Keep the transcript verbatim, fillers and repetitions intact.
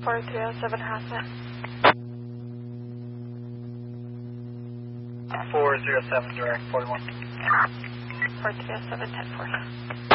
four three oh seven Hazmat. four zero seven, direct, forty-one. four three oh seven, ten four.